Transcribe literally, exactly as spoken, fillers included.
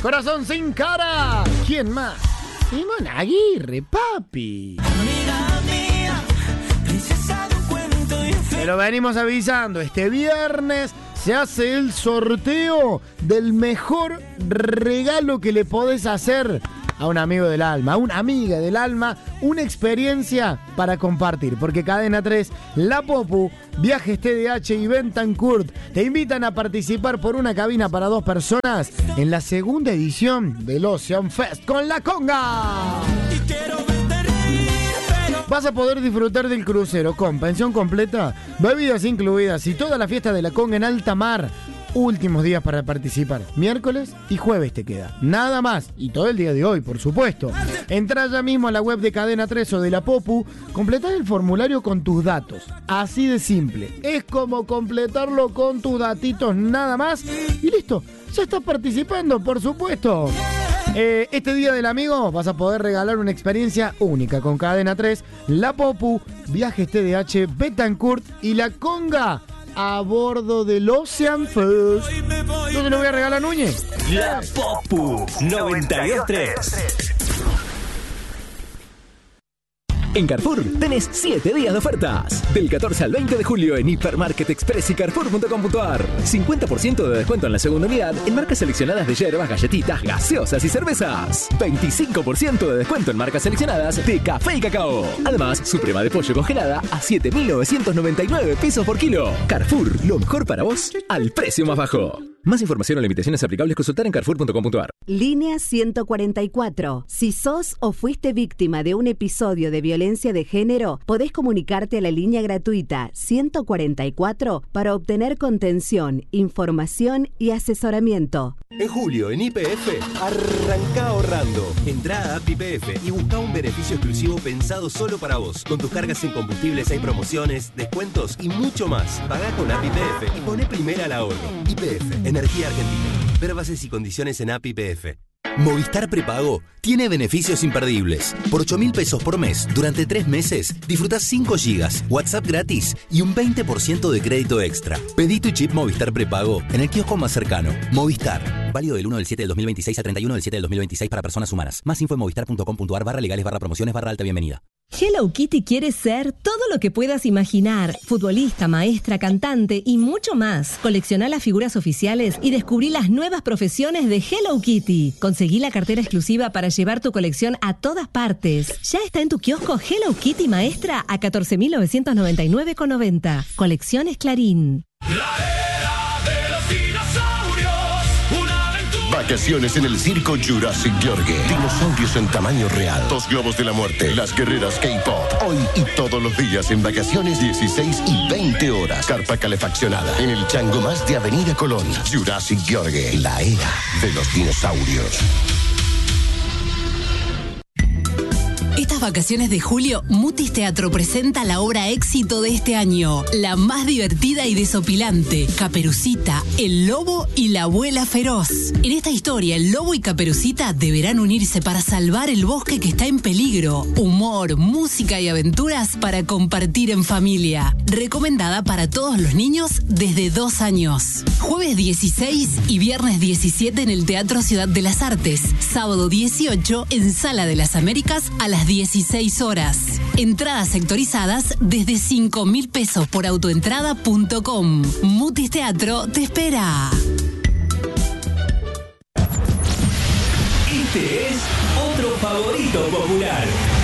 Corazón sin cara. ¿Quién más? Simón Aguirre, papi. Amiga mía, princesa de un cuento infinito. Pero venimos avisando, este viernes se hace el sorteo del mejor regalo que le podés hacer a un amigo del alma, a una amiga del alma, una experiencia para compartir. Porque Cadena tres, La Popu, Viajes T D H y Betancourt te invitan a participar por una cabina para dos personas en la segunda edición del Ocean Fest con La Conga. Y quiero verte reír, pero Vas a poder disfrutar del crucero con pensión completa, bebidas incluidas y toda la fiesta de La Conga en alta mar. Últimos días para participar. Miércoles y jueves te queda. Nada más. Y todo el día de hoy, por supuesto. Entrá ya mismo a la web de Cadena tres o de La Popu. Completá el formulario con tus datos. Así de simple. Es como completarlo con tus datitos nada más. Y listo. Ya estás participando, por supuesto. Eh, este día del amigo vas a poder regalar una experiencia única con Cadena tres, La Popu, Viajes T D H, Betancourt y La Conga a bordo del Ocean Fest. Yo te lo voy a regalar a Núñez. La Popu noventa y dos tres. En Carrefour tenés siete días de ofertas. Del catorce al veinte de julio en Hipermarket Express y Carrefour punto com punto ar. cincuenta por ciento de descuento en la segunda unidad en marcas seleccionadas de hierbas, galletitas, gaseosas y cervezas. veinticinco por ciento de descuento en marcas seleccionadas de café y cacao. Además, suprema de pollo congelada a siete mil novecientos noventa y nueve pesos por kilo. Carrefour, lo mejor para vos al precio más bajo. Más información o limitaciones aplicables, consultar en carrefour punto com punto ar. Línea ciento cuarenta y cuatro. Si sos o fuiste víctima de un episodio de violencia de género, podés comunicarte a la línea gratuita ciento cuarenta y cuatro para obtener contención, información y asesoramiento. En julio, en Y P F, arranca ahorrando. Entrá a App Y P F y busca un beneficio exclusivo pensado solo para vos. Con tus cargas en combustibles hay promociones, descuentos y mucho más. Pagá con App Y P F y poné primera al ahorro. Y P F, Energía Argentina. Ver bases y condiciones en App Y P F. Movistar Prepago tiene beneficios imperdibles. Por ocho mil pesos por mes, durante tres meses, disfrutás cinco gigas, WhatsApp gratis y un veinte por ciento de crédito extra. Pedí tu chip Movistar Prepago en el kiosco más cercano. Movistar. Válido del uno del siete del dos mil veintiséis a treinta y uno del siete del dos mil veintiséis para personas humanas. Más info en movistar punto com punto ar barra legales barra promociones barra alta bienvenida. Hello Kitty quiere ser todo lo que puedas imaginar. Futbolista, maestra, cantante y mucho más. Colecciona las figuras oficiales y descubrí las nuevas profesiones de Hello Kitty. Conseguí la cartera exclusiva para llevar tu colección a todas partes. Ya está en tu kiosco Hello Kitty Maestra a catorce mil novecientos noventa y nueve con noventa. Colecciones Clarín. Vacaciones en el circo Jurassic Yorgue. Dinosaurios en tamaño real. Dos globos de la muerte. Las guerreras K-pop. Hoy y todos los días en vacaciones, dieciséis y veinte horas. Carpa calefaccionada. En el Chango Más de Avenida Colón. Jurassic Yorgue. La era de los dinosaurios. Estas vacaciones de julio, Mutis Teatro presenta la obra éxito de este año, la más divertida y desopilante, Caperucita, el lobo y la abuela feroz. En esta historia, el lobo y Caperucita deberán unirse para salvar el bosque que está en peligro. Humor, música y aventuras para compartir en familia. Recomendada para todos los niños desde dos años. Jueves dieciséis y viernes diecisiete en el Teatro Ciudad de las Artes. Sábado dieciocho en Sala de las Américas a las dieciséis horas. Entradas sectorizadas desde cinco mil pesos por autoentrada punto com. Mutis Teatro te espera. Este es otro favorito popular.